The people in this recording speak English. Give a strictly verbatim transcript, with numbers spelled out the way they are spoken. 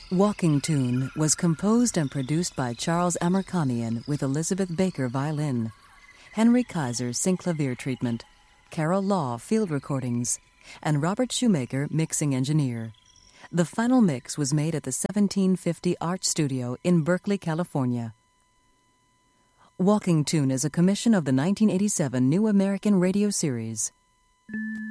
Walking Tune was composed and produced by Charles Amerkanian with Elizabeth Baker violin, Henry Kaiser synclavier treatment, Carol Law field recordings, and Robert Shoemaker mixing engineer. The final mix was made at the seventeen fifty Arch Studio in Berkeley, California. Walking Tune is a commission of the nineteen eighty-seven New American Radio Series.